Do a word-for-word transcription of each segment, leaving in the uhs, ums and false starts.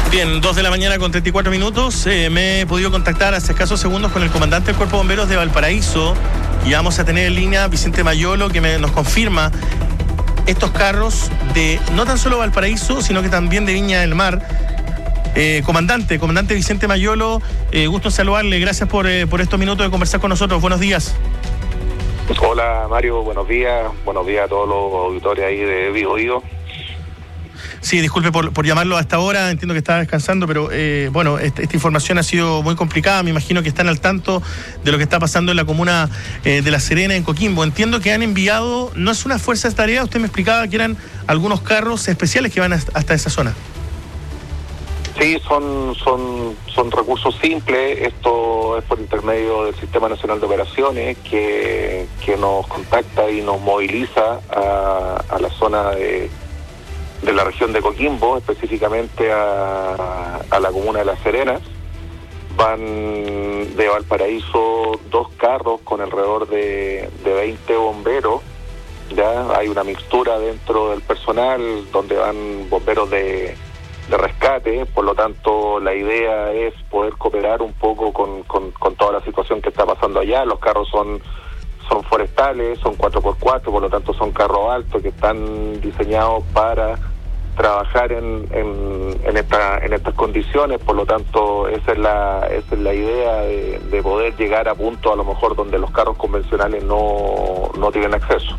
Bien, dos de la mañana con treinta y cuatro minutos. Eh, me he podido contactar hace escasos segundos con el comandante del Cuerpo de Bomberos de Valparaíso y vamos a tener en línea a Vicente Mayolo, que me, nos confirma estos carros de no tan solo Valparaíso, sino que también de Viña del Mar. Eh, comandante, comandante Vicente Mayolo, eh, gusto en saludarle. Gracias por, eh, por estos minutos de conversar con nosotros. Buenos días. Hola Mario, buenos días. Buenos días a todos los auditores ahí de Vivo Vivo. Sí, disculpe por, por llamarlo a esta hora, entiendo que estaba descansando, pero eh, bueno, esta, esta información ha sido muy complicada. Me imagino que están al tanto de lo que está pasando en la comuna eh, de La Serena, en Coquimbo. Entiendo que han enviado, no es una fuerza de tarea, usted me explicaba que eran algunos carros especiales que van hasta esa zona. Sí, son, son, son recursos simples. Esto es por intermedio del Sistema Nacional de Operaciones que, que nos contacta y nos moviliza a, a la zona de... de la región de Coquimbo, específicamente a, a la comuna de Las Serenas. Van de Valparaíso dos carros con alrededor de, de veinte bomberos. Ya hay una mixtura dentro del personal donde van bomberos de, de rescate, por lo tanto la idea es poder cooperar un poco con, con, con toda la situación que está pasando allá. Los carros son son forestales, son cuatro por cuatro, por lo tanto son carros altos que están diseñados para trabajar en, en, en, esta, en estas condiciones. Por lo tanto esa es la, esa es la idea de, de poder llegar a puntos a lo mejor donde los carros convencionales no, no tienen acceso.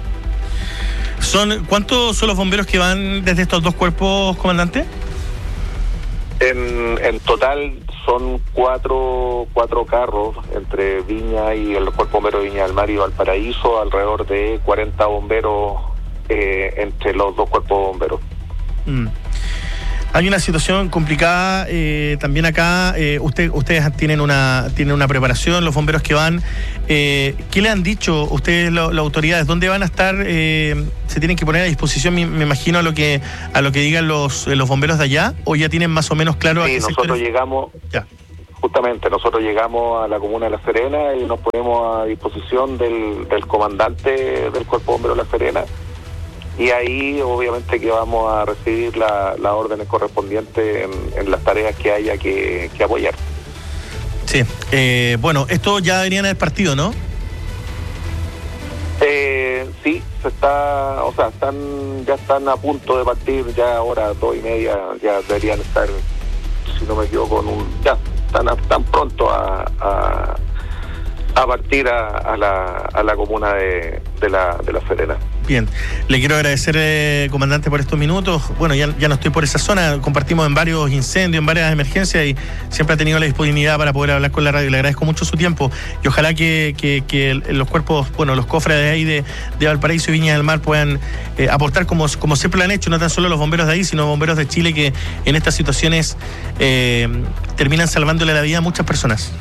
Son ¿Cuántos son los bomberos que van desde estos dos cuerpos, comandante? En, en total son cuatro cuatro carros entre Viña y el Cuerpo Bombero de Viña del Mar y Valparaíso, alrededor de cuarenta bomberos eh, entre los dos cuerpos de bomberos. Mm. Hay una situación complicada eh, también acá. Eh, usted, ustedes tienen una tienen una preparación, los bomberos que van. Eh, ¿Qué le han dicho ustedes, lo, las autoridades? ¿Dónde van a estar? Eh, ¿Se tienen que poner a disposición, me, me imagino, a lo que a lo que digan los, los bomberos de allá? ¿O ya tienen más o menos claro? Sí, a qué nosotros sectores... llegamos... Ya. Justamente, nosotros llegamos a la comuna de La Serena y nos ponemos a disposición del, del comandante del Cuerpo Bombero de La Serena. Y ahí obviamente que vamos a recibir la, las órdenes correspondientes en, en las tareas que haya que, que apoyar. Sí, eh, bueno, esto ya deberían haber partido, ¿no? Eh, sí, se está, o sea, están ya están a punto de partir, ya ahora dos y media, ya deberían estar, si no me equivoco, en un, ya están, están pronto a, a, a partir a, a, la, a la comuna de, de, la, de La Serena. Bien, le quiero agradecer, eh, comandante, por estos minutos. Bueno, ya, ya no estoy por esa zona, compartimos en varios incendios, en varias emergencias y siempre ha tenido la disponibilidad para poder hablar con la radio. Le agradezco mucho su tiempo y ojalá que, que, que los cuerpos, bueno, los cofres de ahí de, de Valparaíso y Viña del Mar puedan eh, aportar como, como siempre lo han hecho, no tan solo los bomberos de ahí, sino bomberos de Chile que en estas situaciones eh, terminan salvándole la vida a muchas personas.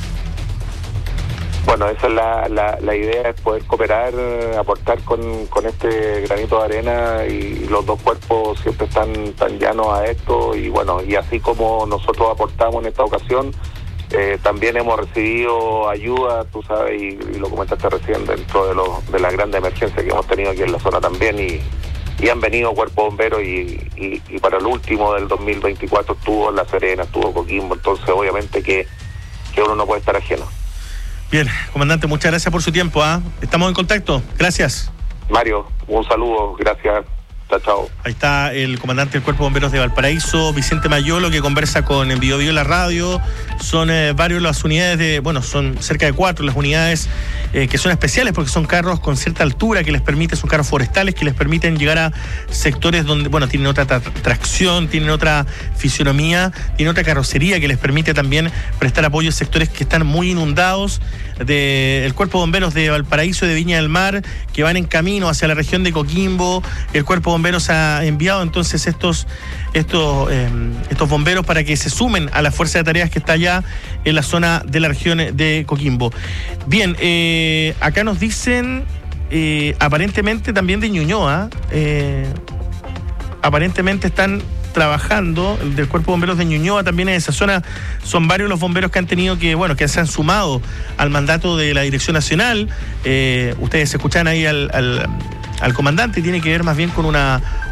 Bueno, esa es la, la, la idea, es poder cooperar, aportar con, con este granito de arena, y los dos cuerpos siempre están tan llanos a esto. Y bueno, y así como nosotros aportamos en esta ocasión, eh, también hemos recibido ayuda, tú sabes, y, y lo comentaste recién, dentro de, los, de las grandes emergencias que hemos tenido aquí en la zona también, y, y han venido cuerpos bomberos y, y, y para el último del dos mil veinticuatro estuvo La Serena, estuvo Coquimbo, entonces obviamente que, que uno no puede estar ajeno. Bien, comandante, muchas gracias por su tiempo. ¿eh? Estamos en contacto. Gracias. Mario, un saludo. Gracias. Chao, chao. Ahí está el comandante del Cuerpo de Bomberos de Valparaíso, Vicente Mayolo, que conversa con el Vivo Vivo en la radio. Son eh, varios las unidades de, bueno, son cerca de cuatro las unidades eh, que son especiales porque son carros con cierta altura que les permite, son carros forestales que les permiten llegar a sectores donde, bueno, tienen otra tra- tracción, tienen otra fisionomía, tienen otra carrocería que les permite también prestar apoyo a sectores que están muy inundados. Del Cuerpo de Bomberos de Valparaíso y de Viña del Mar, que van en camino hacia la región de Coquimbo. El Cuerpo de Bomberos ha enviado entonces estos estos eh, estos bomberos para que se sumen a la fuerza de tareas que está allá en la zona de la región de Coquimbo. Bien, eh, acá nos dicen eh, aparentemente también de Ñuñoa, eh, aparentemente están trabajando, el del Cuerpo de Bomberos de Ñuñoa también en esa zona. Son varios los bomberos que han tenido que, bueno, que se han sumado al mandato de la Dirección Nacional. Eh, ustedes escuchan ahí al, al, al comandante, tiene que ver más bien con una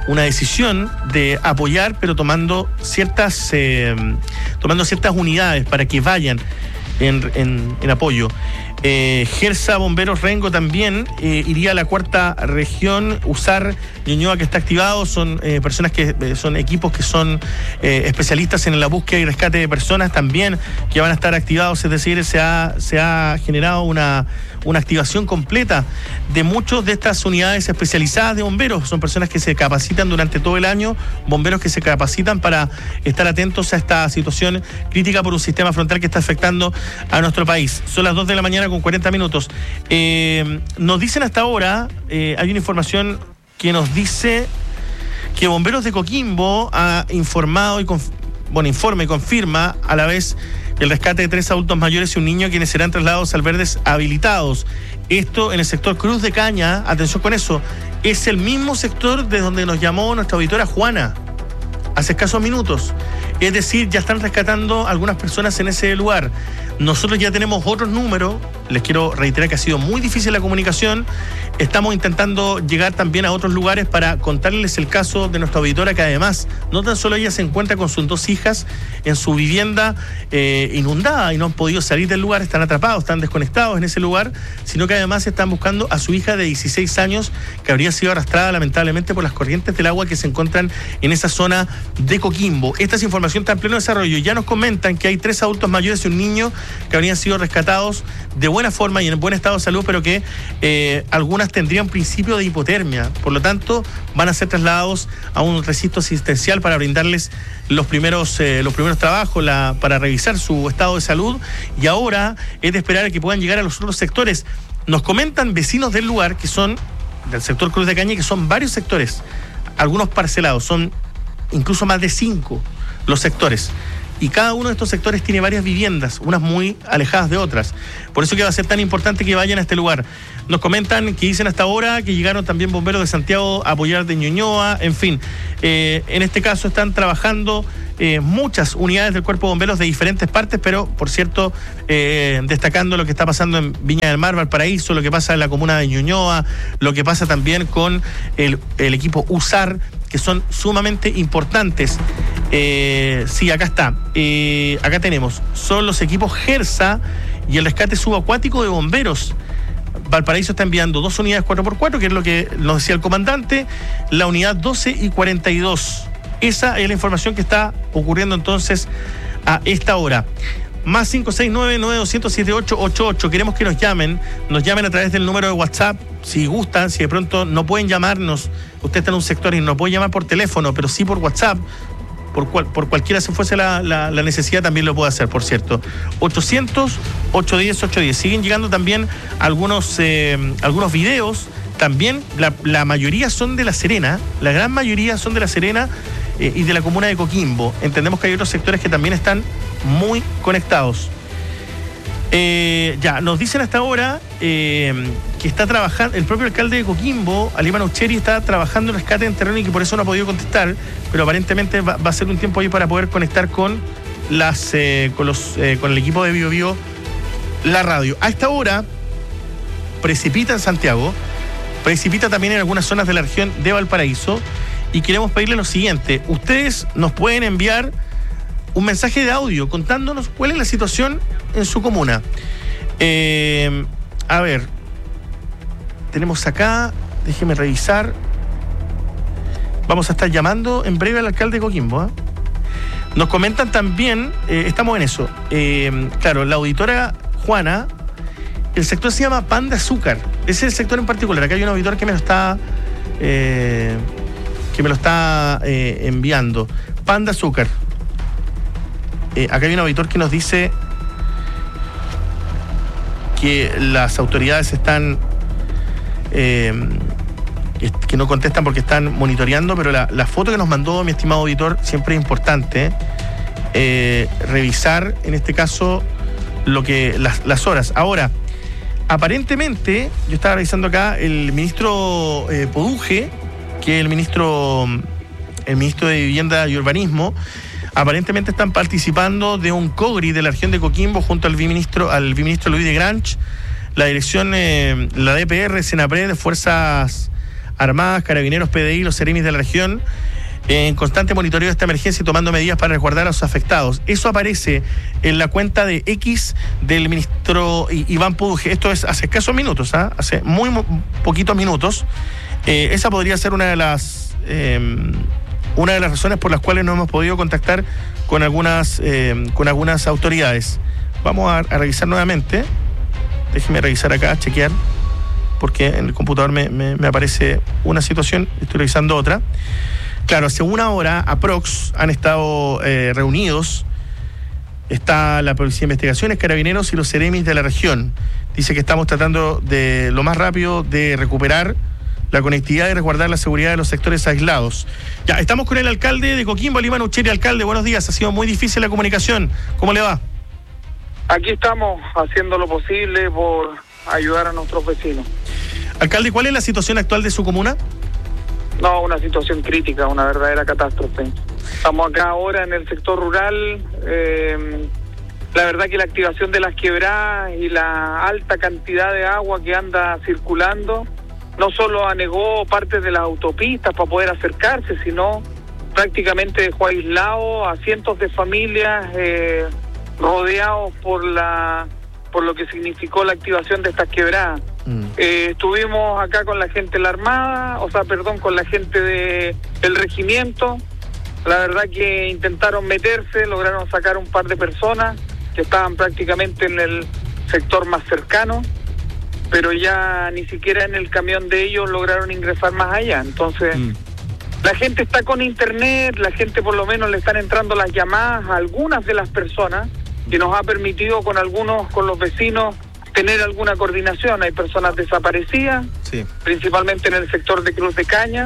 una decisión de apoyar, pero tomando ciertas, eh, tomando ciertas unidades para que vayan en, en, en apoyo. Eh, Gersa, Bomberos, Rengo también eh, iría a la cuarta región. Usar, Ñuñoa, que está activado, son eh, personas que eh, son equipos que son eh, especialistas en la búsqueda y rescate de personas también que van a estar activados, es decir, se ha, se ha generado una, una activación completa de muchas de estas unidades especializadas de bomberos. Son personas que se capacitan durante todo el año, bomberos que se capacitan para estar atentos a esta situación crítica por un sistema frontal que está afectando a nuestro país. Son las dos de la mañana con cuarenta minutos. Eh, nos dicen hasta ahora, eh, hay una información que nos dice que Bomberos de Coquimbo ha informado y conf- bueno, informa y confirma a la vez el rescate de tres adultos mayores y un niño quienes serán trasladados a albergues habilitados. Esto en el sector Cruz de Caña, atención con eso, es el mismo sector de donde nos llamó nuestra auditora Juana hace escasos minutos. Es decir, ya están rescatando algunas personas en ese lugar. Nosotros ya tenemos otros números. Les quiero reiterar que ha sido muy difícil la comunicación. Estamos intentando llegar también a otros lugares para contarles el caso de nuestra auditora, que además no tan solo ella se encuentra con sus dos hijas en su vivienda eh, inundada y no han podido salir del lugar, están atrapados, están desconectados en ese lugar, sino que además están buscando a su hija de dieciséis años que habría sido arrastrada lamentablemente por las corrientes del agua que se encuentran en esa zona de Coquimbo. Esta es información está en pleno desarrollo. Ya nos comentan que hay tres adultos mayores y un niño que habrían sido rescatados de buena forma y en buen estado de salud, pero que eh, algunas tendrían principio de hipotermia. Por lo tanto, van a ser trasladados a un recinto asistencial para brindarles los primeros, eh, los primeros trabajos, la, para revisar su estado de salud. Y ahora es de esperar a que puedan llegar a los otros sectores. Nos comentan vecinos del lugar, que son del sector Cruz de Caña, que son varios sectores, algunos parcelados, son incluso más de cinco los sectores. Y cada uno de estos sectores tiene varias viviendas, unas muy alejadas de otras. Por eso que va a ser tan importante que vayan a este lugar. Nos comentan que dicen hasta ahora que llegaron también bomberos de Santiago a apoyar de Ñuñoa, en fin. Eh, en este caso están trabajando eh, muchas unidades del Cuerpo de Bomberos de diferentes partes, pero, por cierto, eh, destacando lo que está pasando en Viña del Mar, Valparaíso, lo que pasa en la comuna de Ñuñoa, lo que pasa también con el, el equipo USAR, que son sumamente importantes. Eh, sí, acá está. Eh, acá tenemos. Son los equipos Gersa y el rescate subacuático de bomberos. Valparaíso está enviando dos unidades cuatro por cuatro, que es lo que nos decía el comandante, la unidad doce y cuarenta y dos. Esa es la información que está ocurriendo entonces a esta hora. Más cinco seis nueve, nueve dos cero, siete ocho ocho ocho. Queremos que nos llamen, nos llamen a través del número de WhatsApp, si gustan, si de pronto no pueden llamarnos, usted está en un sector y no puede llamar por teléfono, pero sí por WhatsApp, por, cual, por cualquiera se fuese la, la, la necesidad, también lo puede hacer, por cierto. ochocientos, ochocientos diez, ochocientos diez. Siguen llegando también algunos, eh, algunos videos, también la, la mayoría son de La Serena, la gran mayoría son de La Serena eh, y de la comuna de Coquimbo. Entendemos que hay otros sectores que también están muy conectados. Eh, ya, nos dicen hasta ahora eh, que está trabajando, el propio alcalde de Coquimbo, Aníbal Ucheri, está trabajando en rescate en terreno y que por eso no ha podido contestar, pero aparentemente va, va a ser un tiempo ahí para poder conectar con las eh, con los eh, con el equipo de Bio Bio, la radio. A esta hora precipita en Santiago, precipita también en algunas zonas de la región de Valparaíso, y queremos pedirle lo siguiente: ustedes nos pueden enviar un mensaje de audio contándonos cuál es la situación en su comuna. Eh, a ver, tenemos acá, déjeme revisar. Vamos a estar llamando en breve al alcalde de Coquimbo, ¿eh? Nos comentan también, eh, estamos en eso, eh, claro, la auditora Juana, el sector se llama Pan de Azúcar, ese es el sector en particular. Acá hay un auditor que me lo está eh, que me lo está eh, enviando. Pan de Azúcar. Eh, acá hay un auditor que nos dice que las autoridades están eh, que no contestan porque están monitoreando, pero la, la foto que nos mandó mi estimado auditor siempre es importante eh, revisar, en este caso, lo que las, las horas. Ahora, aparentemente, yo estaba revisando acá, el ministro eh, Poduje, que es el ministro, el ministro de Vivienda y Urbanismo, aparentemente están participando de un COGRI de la región de Coquimbo junto al viceministro, al viceministro Luis de Granch, la dirección, eh, la D P R, Senapred, de Fuerzas Armadas, Carabineros, P D I, los Seremis de la región, en constante monitoreo de esta emergencia y tomando medidas para resguardar a los afectados. Eso aparece en la cuenta de X del ministro Iván Puduje. Esto es hace escasos minutos, ¿ah? Hace muy, muy poquitos minutos. Eh, esa podría ser una de las eh, una de las razones por las cuales no hemos podido contactar con algunas eh, con algunas autoridades. Vamos a, a revisar nuevamente. Déjeme revisar acá, chequear, porque en el computador me, me, me aparece una situación, estoy revisando otra. Claro, hace una hora, aprox, han estado eh, reunidos. Está la Policía de Investigaciones, Carabineros y los Seremis de la región. Dice que estamos tratando de lo más rápido de recuperar la conectividad y resguardar la seguridad de los sectores aislados. Ya, estamos con el alcalde de Coquimbo, Aníbal Ucheri. Alcalde, buenos días. Ha sido muy difícil la comunicación. ¿Cómo le va? Aquí estamos haciendo lo posible por ayudar a nuestros vecinos. Alcalde, ¿cuál es la situación actual de su comuna? No, una situación crítica, una verdadera catástrofe. Estamos acá ahora en el sector rural. Eh, la verdad que la activación de las quebradas y la alta cantidad de agua que anda circulando no solo anegó partes de las autopistas para poder acercarse, sino prácticamente dejó aislado a cientos de familias eh, rodeados por la por lo que significó la activación de estas quebradas. Mm. Eh, estuvimos acá con la gente de la Armada, o sea, perdón, con la gente de, del regimiento. La verdad que intentaron meterse, lograron sacar un par de personas que estaban prácticamente en el sector más cercano, pero ya ni siquiera en el camión de ellos lograron ingresar más allá. Entonces, mm. la gente está con internet, la gente por lo menos le están entrando las llamadas a algunas de las personas, que nos ha permitido con algunos, con los vecinos, tener alguna coordinación. Hay personas desaparecidas, sí, principalmente en el sector de Cruz de Caña,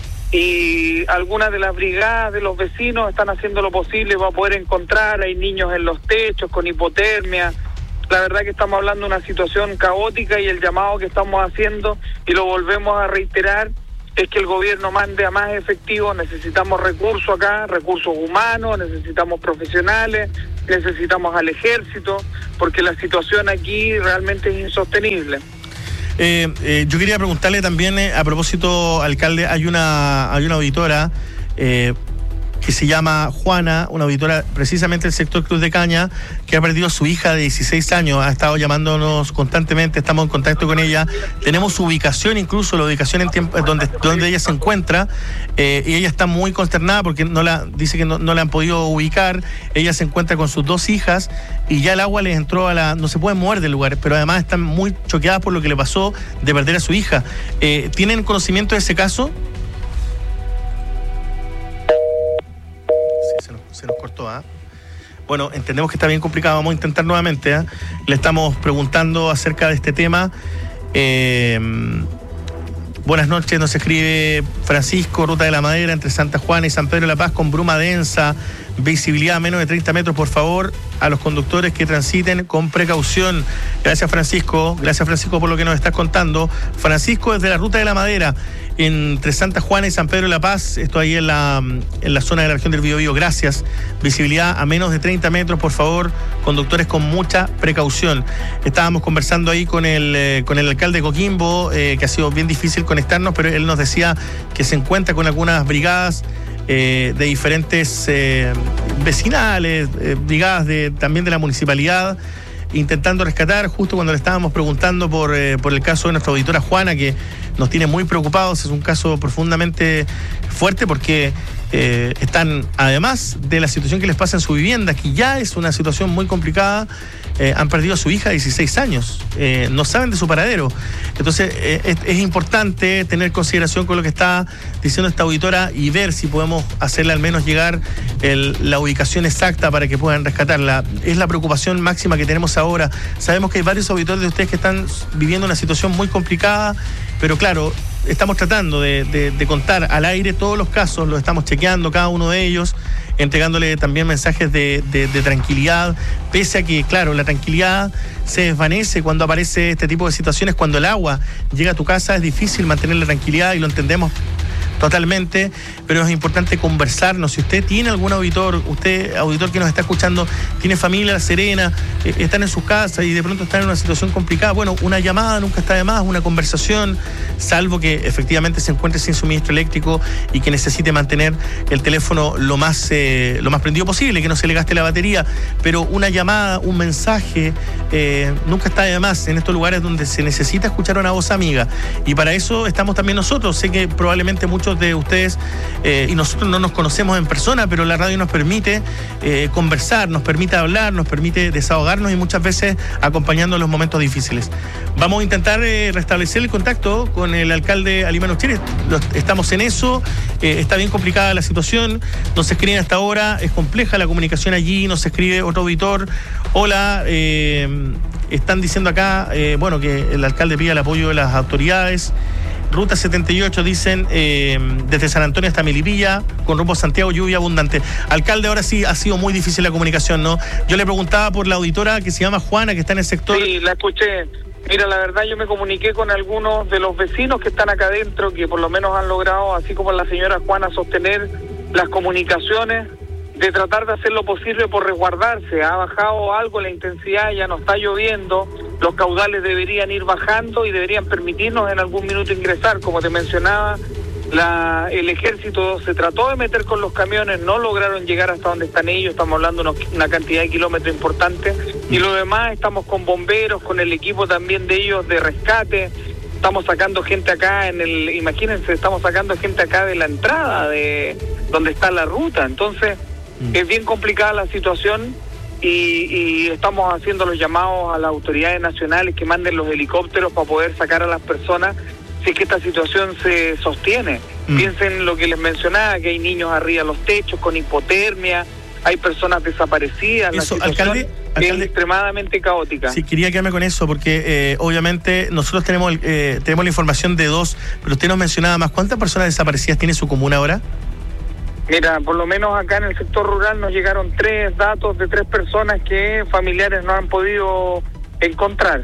y algunas de las brigadas de los vecinos están haciendo lo posible para poder encontrar. Hay niños en los techos con hipotermia. La verdad que estamos hablando de una situación caótica, y el llamado que estamos haciendo, y lo volvemos a reiterar, es que el gobierno mande a más efectivos. Necesitamos recursos acá, recursos humanos, necesitamos profesionales, necesitamos al ejército, porque la situación aquí realmente es insostenible. Eh, eh, yo quería preguntarle también, eh, a propósito, alcalde, hay una, hay una auditora eh, que se llama Juana, una auditora precisamente del sector Cruz de Caña, que ha perdido a su hija de dieciséis años, ha estado llamándonos constantemente, estamos en contacto con ella, tenemos su ubicación, incluso la ubicación en tiempo, donde, donde ella se encuentra, eh, y ella está muy consternada porque no la dice que no, no la han podido ubicar. Ella se encuentra con sus dos hijas y ya el agua les entró a la... no se pueden mover del lugar, pero además están muy choqueadas por lo que le pasó de perder a su hija. Eh, ¿Tienen conocimiento de ese caso? Se nos, se nos cortó, ¿ah? ¿eh? Bueno, entendemos que está bien complicado, vamos a intentar nuevamente, ¿eh? Le estamos preguntando acerca de este tema. Eh, buenas noches, nos escribe Francisco, Ruta de la Madera entre Santa Juana y San Pedro de la Paz con bruma densa, visibilidad a menos de treinta metros, por favor, a los conductores que transiten con precaución. Gracias, Francisco, gracias, Francisco, por lo que nos estás contando. Francisco, desde la Ruta de la Madera, entre Santa Juana y San Pedro de la Paz, esto ahí en la, en la zona de la región del Biobío. Gracias. Visibilidad a menos de treinta metros, por favor, conductores con mucha precaución. Estábamos conversando ahí con el, eh, con el alcalde de Coquimbo, eh, que ha sido bien difícil conectarnos, pero él nos decía que se encuentra con algunas brigadas eh, de diferentes eh, vecinales, eh, brigadas de, también de la municipalidad, intentando rescatar, justo cuando le estábamos preguntando por, eh, por el caso de nuestra auditora Juana, que nos tiene muy preocupados. Es un caso profundamente fuerte porque eh, están, además de la situación que les pasa en su vivienda, que ya es una situación muy complicada, eh, han perdido a su hija de dieciséis años, eh, no saben de su paradero. Entonces eh, es, es importante tener consideración con lo que está diciendo esta auditora y ver si podemos hacerle al menos llegar el, la ubicación exacta para que puedan rescatarla. Es la preocupación máxima que tenemos ahora. Sabemos que hay varios auditores de ustedes que están viviendo una situación muy complicada, pero claro, estamos tratando de, de, de contar al aire todos los casos, los estamos chequeando cada uno de ellos, entregándole también mensajes de, de, de tranquilidad, pese a que, claro, la tranquilidad se desvanece cuando aparece este tipo de situaciones. Cuando el agua llega a tu casa es difícil mantener la tranquilidad, y lo entendemos totalmente, pero es importante conversarnos. Si usted tiene algún auditor, usted, auditor que nos está escuchando, tiene familia La Serena, eh, están en sus casas y de pronto están en una situación complicada, bueno, una llamada nunca está de más, una conversación, salvo que efectivamente se encuentre sin suministro eléctrico y que necesite mantener el teléfono lo más, eh, lo más prendido posible, que no se le gaste la batería, pero una llamada, un mensaje, eh, nunca está de más en estos lugares donde se necesita escuchar una voz amiga. Y para eso estamos también nosotros. Sé que probablemente muchos de ustedes eh, y nosotros no nos conocemos en persona, pero la radio nos permite eh, conversar, nos permite hablar, nos permite desahogarnos y muchas veces acompañando en los momentos difíciles. Vamos a intentar eh, restablecer el contacto con el alcalde Alimano Chile. Estamos en eso, eh, está bien complicada la situación, nos escriben hasta ahora, es compleja la comunicación allí, nos escribe otro auditor. Hola, eh, están diciendo acá, eh, bueno, que el alcalde pide el apoyo de las autoridades. Ruta setenta y ocho, dicen, eh, desde San Antonio hasta Melipilla, con rumbo a Santiago, lluvia abundante. Alcalde, ahora sí ha sido muy difícil la comunicación, ¿no? Yo le preguntaba por la auditora que se llama Juana, que está en el sector. Sí, la escuché. Mira, la verdad yo me comuniqué con algunos de los vecinos que están acá adentro, que por lo menos han logrado, así como la señora Juana, sostener las comunicaciones, de tratar de hacer lo posible por resguardarse. Ha bajado algo la intensidad, ya no está lloviendo, los caudales deberían ir bajando y deberían permitirnos en algún minuto ingresar. Como te mencionaba, la, el ejército se trató de meter con los camiones, no lograron llegar hasta donde están ellos, estamos hablando de una cantidad de kilómetros importante, y lo demás estamos con bomberos, con el equipo también de ellos de rescate. Estamos sacando gente acá en el, imagínense, estamos sacando gente acá de la entrada de donde está la ruta. Entonces es bien complicada la situación y, y estamos haciendo los llamados a las autoridades nacionales que manden los helicópteros para poder sacar a las personas si es que esta situación se sostiene. Mm. Piensen lo que les mencionaba, que hay niños arriba de los techos con hipotermia, hay personas desaparecidas. Eso, la situación alcalde, alcalde, es extremadamente caótica. Sí, quería quedarme con eso porque eh, obviamente nosotros tenemos, eh, tenemos la información de dos, pero usted nos mencionaba más. ¿Cuántas personas desaparecidas tiene su comuna ahora? Mira, por lo menos acá en el sector rural nos llegaron tres datos de tres personas que familiares no han podido encontrar.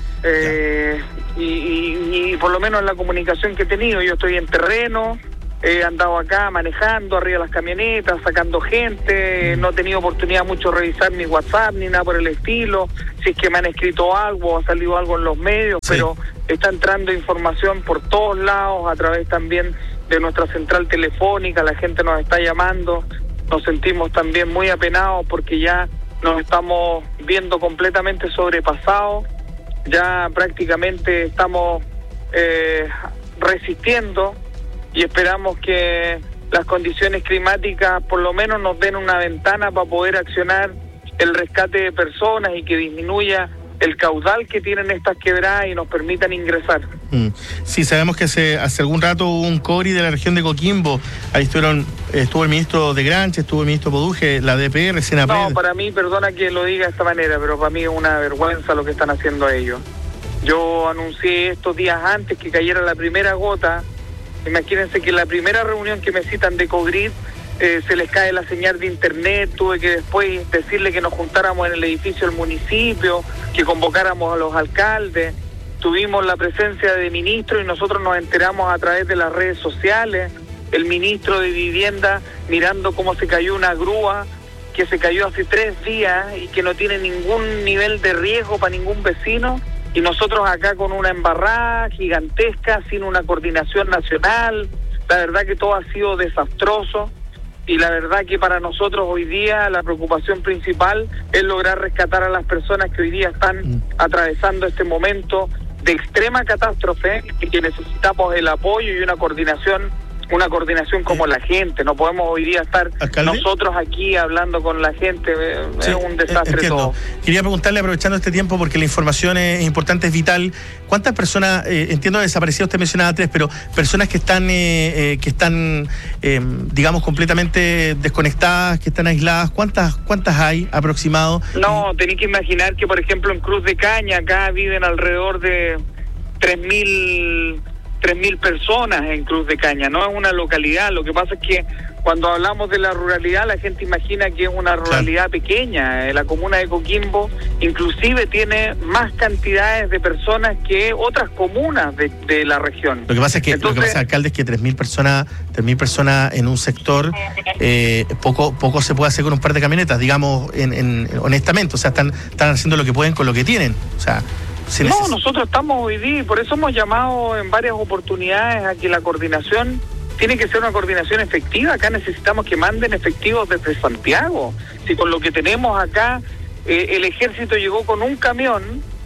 Eh, y, y, y por lo menos en la comunicación que he tenido, yo estoy en terreno, he andado acá manejando, arriba de las camionetas, sacando gente, no he tenido oportunidad mucho de revisar mi WhatsApp ni nada por el estilo, si es que me han escrito algo, ha salido algo en los medios, sí. Pero está entrando información por todos lados, a través también de nuestra central telefónica, la gente nos está llamando, nos sentimos también muy apenados porque ya nos estamos viendo completamente sobrepasados, ya prácticamente estamos eh, resistiendo y esperamos que las condiciones climáticas por lo menos nos den una ventana para poder accionar el rescate de personas y que disminuya el caudal que tienen estas quebradas y nos permitan ingresar. Mm. Sí, sabemos que hace, hace algún rato hubo un CORI de la región de Coquimbo, ahí estuvieron, estuvo el ministro de Granche, estuvo el ministro Poduje, la D P R, Senapred. No, para mí, perdona que lo diga de esta manera, pero para mí es una vergüenza lo que están haciendo ellos. Yo anuncié estos días antes que cayera la primera gota. Imagínense que en la primera reunión que me citan de COGRID, eh, se les cae la señal de internet, tuve que después decirle que nos juntáramos en el edificio del municipio, que convocáramos a los alcaldes, tuvimos la presencia de ministros y nosotros nos enteramos a través de las redes sociales, el ministro de Vivienda mirando cómo se cayó una grúa, que se cayó hace tres días y que no tiene ningún nivel de riesgo para ningún vecino, y nosotros acá con una embarrada gigantesca, sin una coordinación nacional. La verdad que todo ha sido desastroso y la verdad que para nosotros hoy día la preocupación principal es lograr rescatar a las personas que hoy día están atravesando este momento de extrema catástrofe y que necesitamos el apoyo y una coordinación una coordinación como la gente. No podemos hoy día estar ¿Alcalde? nosotros aquí hablando con la gente, es sí, un desastre entiendo. todo. Quería preguntarle, aprovechando este tiempo, porque la información es importante, es vital, ¿cuántas personas, eh, entiendo desaparecidas, usted mencionaba tres, pero personas que están, eh, eh, que están eh, digamos, completamente desconectadas, que están aisladas, ¿cuántas cuántas hay aproximado? No, tenéis que imaginar que, por ejemplo, en Cruz de Caña, acá viven alrededor de tres mil... tres mil personas en Cruz de Caña, no es una localidad. Lo que pasa es que cuando hablamos de la ruralidad, la gente imagina que es una ruralidad claro. pequeña. La comuna de Coquimbo inclusive tiene más cantidades de personas que otras comunas de, de la región. Lo que pasa es que, Entonces, lo que pasa, alcalde, es que tres mil personas, tres mil personas en un sector, eh, poco poco se puede hacer con un par de camionetas, digamos, en, en, honestamente. O sea, están, están haciendo lo que pueden con lo que tienen. O sea, no, neces- nosotros estamos hoy día, por eso hemos llamado en varias oportunidades a que la coordinación tiene que ser una coordinación efectiva. Acá necesitamos que manden efectivos desde Santiago. Si con lo que tenemos acá, eh, el ejército llegó con un camión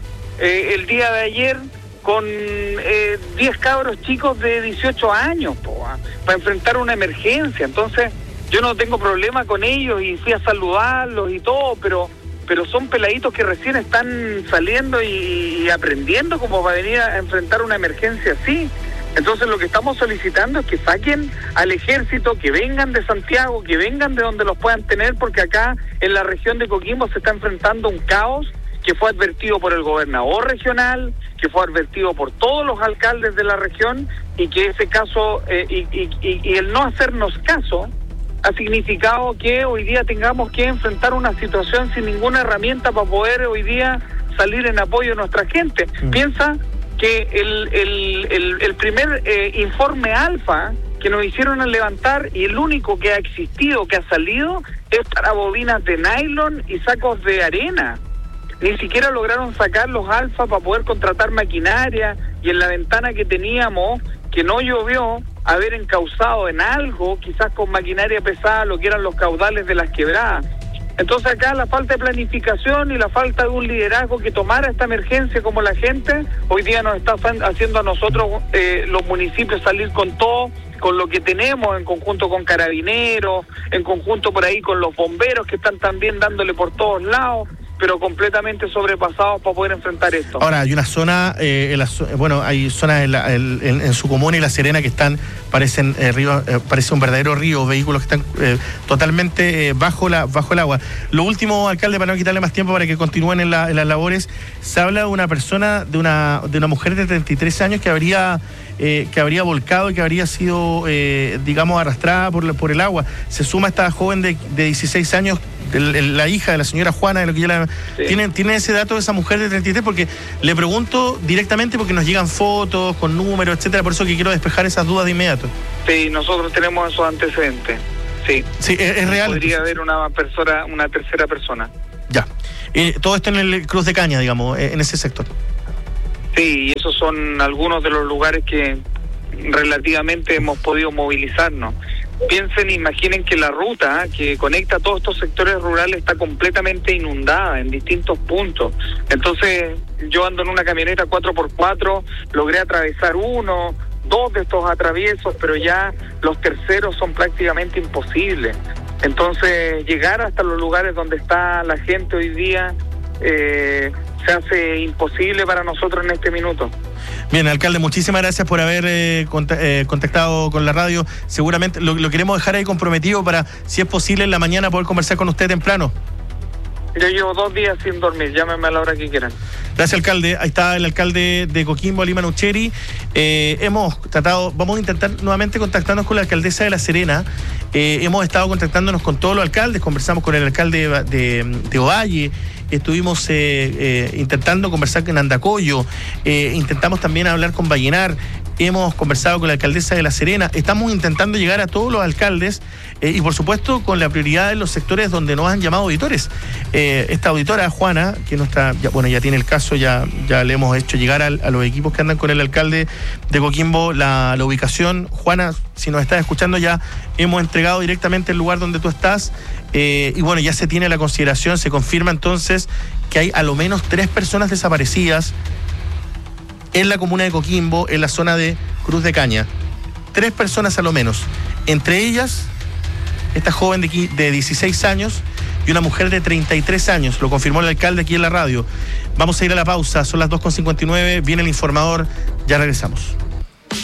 eh, el día de ayer con eh, diez cabros chicos de dieciocho años po, ah, para enfrentar una emergencia. Entonces, yo no tengo problema con ellos y fui a saludarlos y todo, pero pero son peladitos que recién están saliendo y, y aprendiendo cómo va a venir a enfrentar una emergencia así. Entonces lo que estamos solicitando es que saquen al ejército, que vengan de Santiago, que vengan de donde los puedan tener, porque acá en la región de Coquimbo se está enfrentando un caos que fue advertido por el gobernador regional, que fue advertido por todos los alcaldes de la región, y que ese caso, eh, y, y, y, y el no hacernos caso, ha significado que hoy día tengamos que enfrentar una situación sin ninguna herramienta para poder hoy día salir en apoyo de nuestra gente. Mm. Piensa que el, el, el, el primer eh, informe alfa que nos hicieron al levantar, y el único que ha existido, que ha salido, es para bobinas de nylon y sacos de arena. Ni siquiera lograron sacar los alfa para poder contratar maquinaria, y en la ventana que teníamos, que no llovió, haber encauzado en algo, quizás con maquinaria pesada, lo que eran los caudales de las quebradas. Entonces acá la falta de planificación y la falta de un liderazgo que tomara esta emergencia como la gente, hoy día nos está haciendo a nosotros, eh, los municipios, salir con todo, con lo que tenemos, en conjunto con carabineros, en conjunto por ahí con los bomberos que están también dándole por todos lados, pero completamente sobrepasados para poder enfrentar esto. Ahora, hay una zona, eh, en la, bueno, hay zonas en, la, en, en su comuna y La Serena que están, parecen eh, río, eh, parece un verdadero río, vehículos que están eh, totalmente eh, bajo la bajo el agua. Lo último, alcalde, para no quitarle más tiempo para que continúen en, la, en las labores, se habla de una persona, de una de una mujer de treinta y tres años que habría eh, que habría volcado y que habría sido, eh, digamos, arrastrada por, por el agua. Se suma esta joven de, de dieciséis años, El, la hija de la señora Juana, de lo que yo la... Sí. ¿Tiene, ¿Tiene ese dato de esa mujer de treinta y tres? Porque le pregunto directamente porque nos llegan fotos con números, etcétera, por eso que quiero despejar esas dudas de inmediato. Sí, nosotros tenemos esos antecedentes. Sí, sí, es, es real. Podría haber una persona, una tercera persona. Ya. Eh, todo esto en el Cruz de Caña, digamos, en ese sector. Sí, y esos son algunos de los lugares que relativamente hemos podido movilizarnos. Piensen, imaginen que la ruta ¿eh? que conecta todos estos sectores rurales está completamente inundada en distintos puntos. Entonces, yo ando en una camioneta cuatro por cuatro, logré atravesar uno, dos de estos atraviesos, pero ya los terceros son prácticamente imposibles. Entonces, llegar hasta los lugares donde está la gente hoy día eh, se hace imposible para nosotros en este minuto. Bien, alcalde, muchísimas gracias por haber eh, cont- eh, contactado con la radio. Seguramente lo, lo queremos dejar ahí comprometido para, si es posible, en la mañana poder conversar con usted temprano. Yo llevo dos días sin dormir, llámenme a la hora que quieran. Gracias, alcalde. Ahí está el alcalde de Coquimbo, Lima Nucheri. Eh, hemos tratado, vamos a intentar nuevamente contactarnos con la alcaldesa de La Serena. Eh, hemos estado contactándonos con todos los alcaldes, conversamos con el alcalde de, de, de Ovalle, estuvimos eh, eh, intentando conversar con Andacollo, eh, intentamos también hablar con Vallenar, hemos conversado con la alcaldesa de La Serena, estamos intentando llegar a todos los alcaldes eh, y por supuesto con la prioridad en los sectores donde nos han llamado auditores. Eh, esta auditora, Juana, que nuestra, ya, bueno, ya tiene el caso, ya, ya le hemos hecho llegar a, a los equipos que andan con el alcalde de Coquimbo la, la ubicación. Juana, si nos estás escuchando, ya hemos entregado directamente el lugar donde tú estás. Eh, y bueno, ya se tiene la consideración, se confirma entonces que hay a lo menos tres personas desaparecidas en la comuna de Coquimbo, en la zona de Cruz de Caña. Tres personas a lo menos. Entre ellas, esta joven de, de dieciséis años y una mujer de treinta y tres años. Lo confirmó el alcalde aquí en la radio. Vamos a ir a la pausa, son las dos con cincuenta y nueve. Viene el informador, ya regresamos.